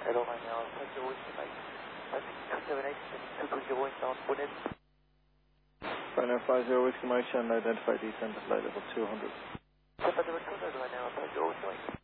Hello, my now, 50 Whiskey Mike. I think 278, 220 inbound, Bunhead. Ryanair 50 Whiskey Mike, and identify descent at flight level 200. Papa, there were 200 right now, 50 Whiskey Mike.